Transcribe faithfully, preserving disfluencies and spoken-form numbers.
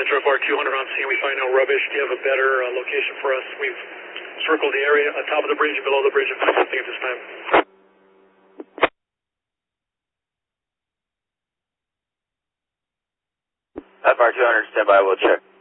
manager of R two hundred on scene. We find no rubbish. Do you have a better uh, location for us? We've circled the area on top of the bridge and below the bridge and find nothing at this time. F R two hundred, stand by, we'll check.